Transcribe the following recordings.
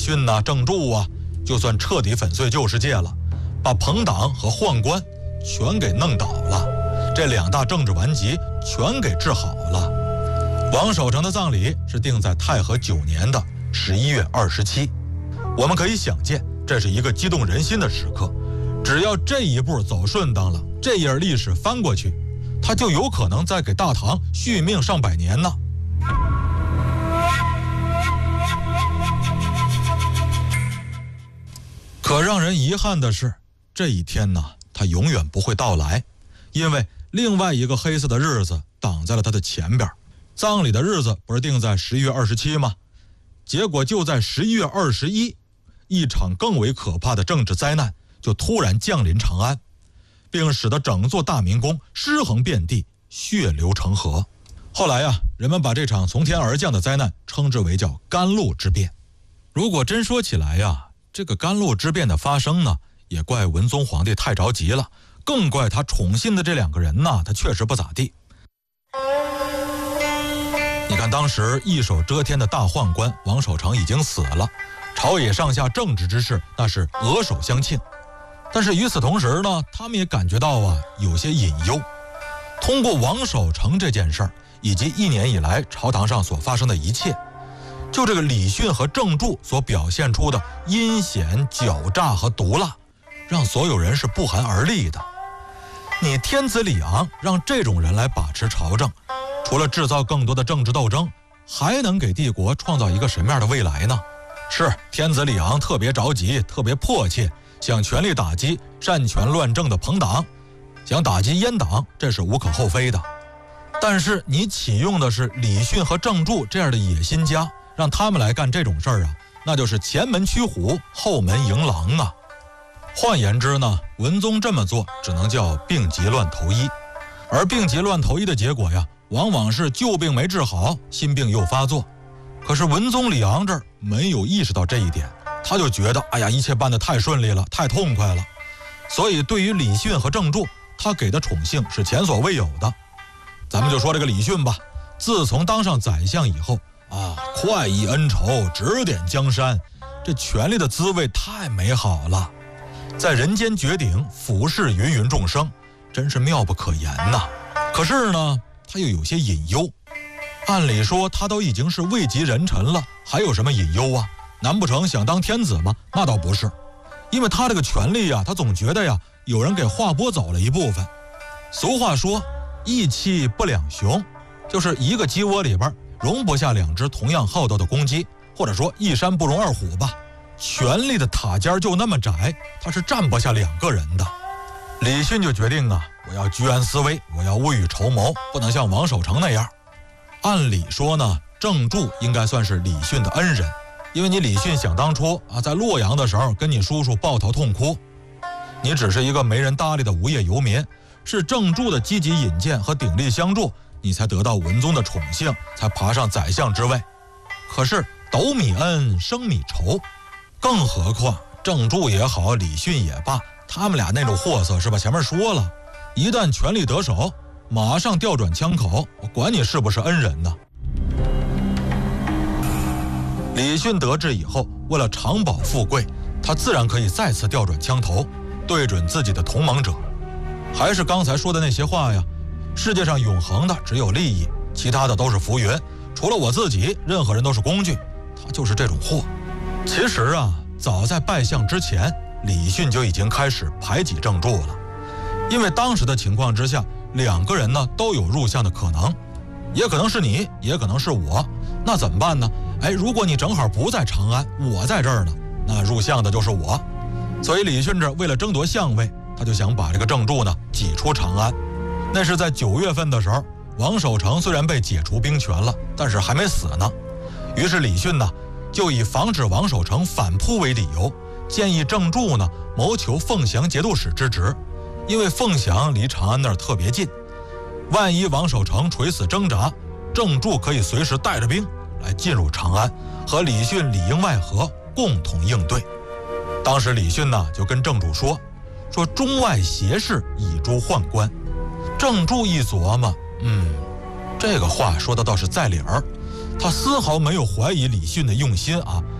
迅呐、郑注啊，就算彻底粉碎旧世界了，把朋党和宦官全给弄倒了，这2大政治顽疾全给治好了。王守成的葬礼是定在太和9年的11月27。我们可以想见，这是一个激动人心的时刻。只要这一步走顺当了，这页历史翻过去，他就有可能再给大唐续命上100年呢。可让人遗憾的是，这一天呢，他永远不会到来，因为另外一个黑色的日子挡在了他的前边。葬礼的日子不是定在11月27吗？结果就在11月21，一场更为可怕的政治灾难就突然降临长安，并使得整座大明宫尸横遍地，血流成河。后来啊，人们把这场从天而降的灾难称之为叫甘露之变。如果真说起来呀，这个甘露之变的发生呢，也怪文宗皇帝太着急了，更怪他宠信的这2个人呢，他确实不咋地。你看当时一手遮天的大宦官王守成已经死了，朝野上下正直之士那是额首相庆。但是与此同时呢，他们也感觉到啊有些隐忧。通过王守成这件事儿，以及1年以来朝堂上所发生的一切，就这个李训和郑注所表现出的阴险、狡诈和毒辣，让所有人是不寒而栗的。你天子李昂让这种人来把持朝政，除了制造更多的政治斗争，还能给帝国创造一个什么样的未来呢？是天子李昂特别着急，特别迫切，想全力打击擅权乱政的朋党，想打击阉党，这是无可厚非的。但是你启用的是李训和郑注这样的野心家，让他们来干这种事儿啊，那就是前门驱虎，后门迎狼啊。换言之呢，文宗这么做只能叫病急乱投医，而病急乱投医的结果呀，往往是旧病没治好，新病又发作。可是文宗李昂这儿没有意识到这一点，他就觉得哎呀，一切办得太顺利了，太痛快了。所以对于李训和郑注，他给的宠幸是前所未有的。咱们就说这个李训吧，自从当上宰相以后啊，快意恩仇，指点江山，这权力的滋味太美好了，在人间绝顶俯视芸芸众生，真是妙不可言呐。可是呢，他又有些隐忧。按理说他都已经是位极人臣了，还有什么隐忧啊？难不成想当天子吗？那倒不是，因为他这个权力啊，他总觉得呀，有人给划拨走了一部分。俗话说，义气不两雄，就是一个鸡窝里边容不下2只同样好斗的公鸡，或者说一山不容2虎吧。权力的塔尖就那么窄，他是站不下2个人的。李训就决定啊，我要居安思危，我要未雨绸缪，不能像王守成那样。按理说呢，郑注应该算是李训的恩人，因为你李训想当初啊，在洛阳的时候跟你叔叔抱头痛哭，你只是一个没人搭理的无业游民，是郑注的积极引荐和鼎力相助，你才得到文宗的宠幸，才爬上宰相之位。可是斗米恩，生米仇，更何况郑注也好，李训也罢，他们俩那种货色是吧？前面说了，一旦权力得手，马上调转枪口，我管你是不是恩人呢。李训得志以后，为了长保富贵，他自然可以再次调转枪头，对准自己的同盟者。还是刚才说的那些话呀，世界上永恒的只有利益，其他的都是浮云，除了我自己，任何人都是工具。他就是这种货。其实啊，早在拜相之前，李训就已经开始排挤郑注了。因为当时的情况之下，2个人呢都有入相的可能，也可能是你，也可能是我。那怎么办呢？如果你正好不在长安，我在这儿呢，那入相的就是我。所以李训这为了争夺相位，他就想把这个郑注呢挤出长安。那是在9月份的时候，王守成虽然被解除兵权了，但是还没死呢。于是李训呢就以防止王守成反扑为理由，建议郑注呢谋求凤翔节度使之职，因为凤翔离长安那儿特别近，万一王守成垂死挣扎，郑注可以随时带着兵来进入长安，和李训里应外合，共同应对。当时李训呢就跟郑注说中外邪事以诛宦官。郑注一琢磨，这个话说的倒是在理儿，他丝毫没有怀疑李训的用心啊，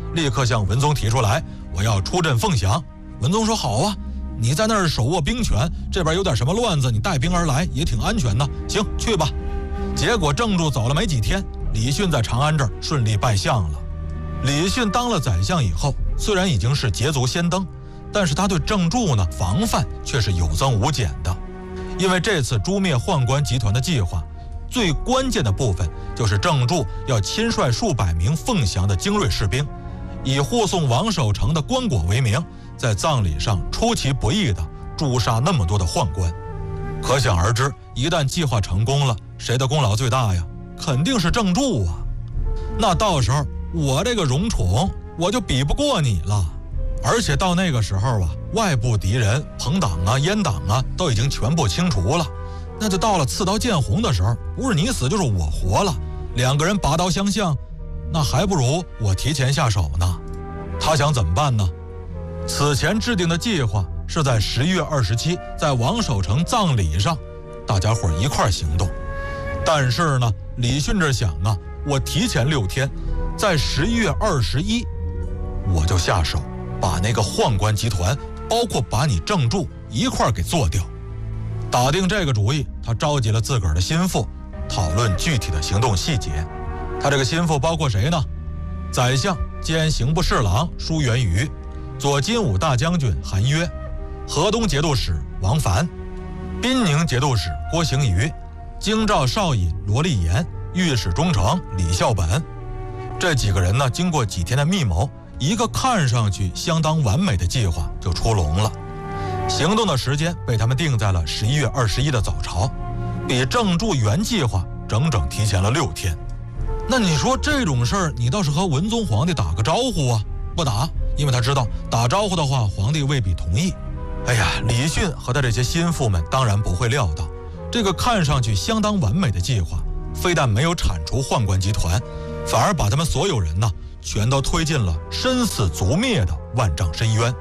立刻向文宗提出来，我要出镇凤翔。文宗说好啊，你在那儿手握兵权，这边有点什么乱子，你带兵而来也挺安全的。行，去吧。结果郑注走了没几天，李训在长安这儿顺利拜相了。李训当了宰相以后，虽然已经是捷足先登，但是他对郑注呢防范却是有增无减的。因为这次诛灭宦官集团的计划，最关键的部分就是郑注要亲率数百名凤翔的精锐士兵，以护送王守成的棺椁为名，在葬礼上出其不意地诛杀那么多的宦官。可想而知，一旦计划成功了，谁的功劳最大呀？肯定是郑注啊。那到时候我这个荣宠我就比不过你了。而且到那个时候啊，外部敌人朋党啊、阉党啊都已经全部清除了，那就到了刺刀见红的时候，不是你死就是我活了，两个人拔刀相向，那还不如我提前下手呢。他想怎么办呢？此前制定的计划是在11月27在王守成葬礼上，大家伙一块行动。但是呢，李训这想啊，我提前6天，在11月21我就下手，把那个宦官集团，包括把你郑注一块给做掉。打定这个主意，他召集了自个儿的心腹，讨论具体的行动细节。他这个心腹包括谁呢？宰相兼刑部侍郎舒元瑜，左金吾大将军韩约，河东节度使王凡，滨宁节度使郭行瑜，京兆少尹罗立言，御史中丞李孝本。这几个人呢，经过几天的密谋，一个看上去相当完美的计划就出笼了。行动的时间被他们定在了11月21的早朝，比郑注原计划整整提前了6天。那你说这种事儿，你倒是和文宗皇帝打个招呼啊？不打，因为他知道打招呼的话，皇帝未必同意。哎呀，李训和他这些心腹们当然不会料到，这个看上去相当完美的计划，非但没有铲除宦官集团，反而把他们所有人呢，全都推进了身死族灭的万丈深渊。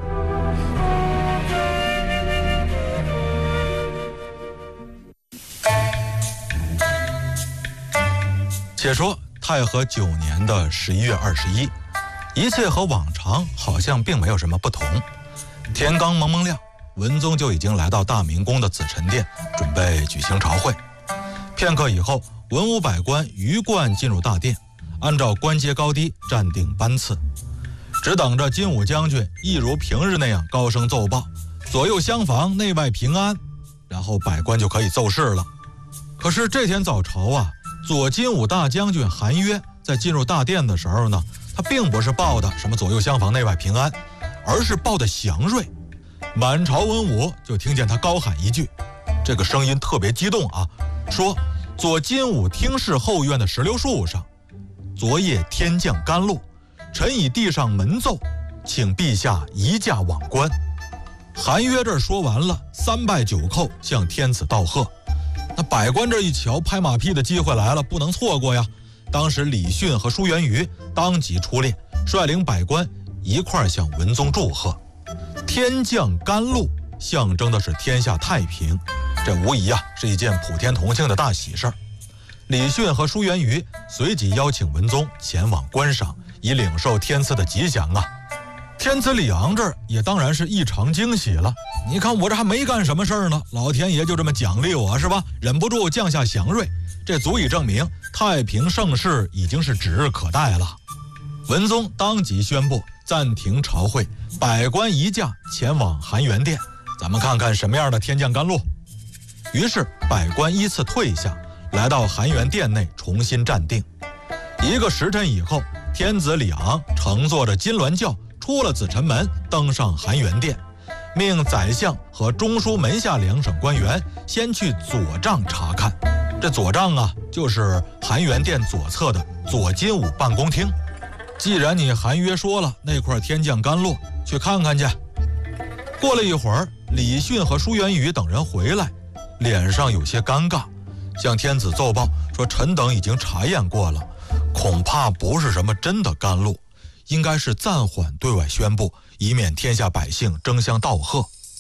且说太和9年的11月21，一切和往常好像并没有什么不同。天刚蒙蒙亮，文宗就已经来到大明宫的紫宸殿，准备举行朝会。片刻以后，文武百官鱼贯进入大殿，按照官阶高低站定班次，只等着金武将军一如平日那样高声奏报，左右厢房内外平安，然后百官就可以奏事了。可是这天早朝啊，左金武大将军韩约在进入大殿的时候呢，他并不是报的什么左右厢房内外平安，而是报的祥瑞。满朝文武就听见他高喊一句，这个声音特别激动啊，说左金武厅室后院的石榴树上，昨夜天降甘露，臣以地上门奏，请陛下移驾往观。韩约这说完了，3拜9叩向天子道贺。那百官这一瞧，拍马屁的机会来了，不能错过呀。当时李训和舒元瑜当即出列，率领百官一块向文宗祝贺。天降甘露象征的是天下太平，这无疑啊是一件普天同庆的大喜事儿。李训和舒元瑜随即邀请文宗前往观赏，以领受天赐的吉祥啊。天子李昂这儿也当然是异常惊喜了。你看我这还没干什么事儿呢，老天爷就这么奖励我是吧？忍不住降下祥瑞，这足以证明太平盛世已经是指日可待了。文宗当即宣布暂停朝会，百官移驾前往含元殿，咱们看看什么样的天降甘露。于是百官依次退下，来到含元殿内重新站定。1个时辰以后，天子李昂乘坐着金銮轿出了紫宸门，登上含元殿，命宰相和中书门下2省官员先去左帐查看。这左帐啊，就是含元殿左侧的左金吾办公厅。既然你韩约说了那块天降甘露，去看看去。过了一会儿，李训和舒元瑜等人回来，脸上有些尴尬，向天子奏报说臣等已经查验过了，恐怕不是什么真的甘露，应该是暂缓对外宣布，以免天下百姓争相道贺。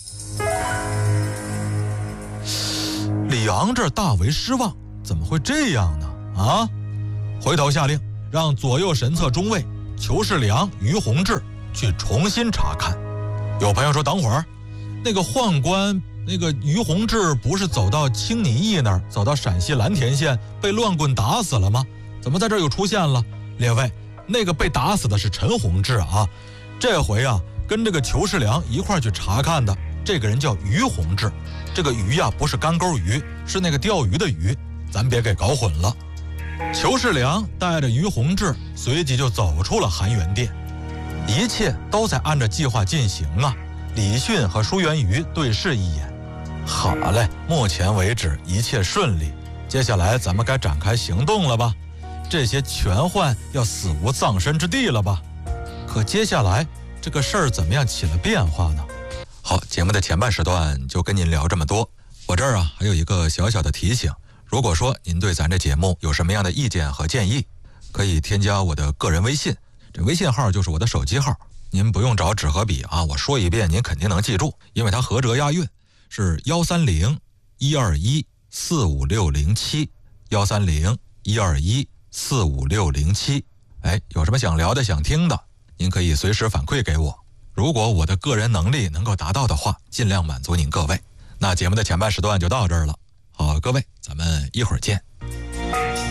李昂这大为失望，怎么会这样呢？啊！回头下令让左右神策中尉裘世良、于洪志去重新查看。有朋友说，等会儿，那个宦官那个于洪志不是走到青泥驿那儿，走到陕西蓝田县被乱棍打死了吗？怎么在这儿又出现了？列位，那个被打死的是陈洪志啊，这回啊跟这个裘世良一块儿去查看的这个人叫于洪志，这个鱼呀不是干钩鱼，是那个钓鱼的鱼，咱别给搞混了。裘世良带着于洪志随即就走出了含元殿，一切都在按照计划进行啊。李迅和舒元瑜对视一眼，好嘞，目前为止一切顺利，接下来咱们该展开行动了吧？这些权宦要死无葬身之地了吧？可接下来这个事儿怎么样起了变化呢？好，节目的前半时段就跟您聊这么多。我这儿啊还有一个小小的提醒，如果说您对咱这节目有什么样的意见和建议，可以添加我的个人微信，这微信号就是我的手机号，您不用找纸和笔啊，我说一遍您肯定能记住，因为它合辙押韵，是130-121-45607，130-121-45607。哎，有什么想聊的想听的，您可以随时反馈给我，如果我的个人能力能够达到的话，尽量满足您各位。那节目的前半时段就到这儿了，好，各位，咱们一会儿见。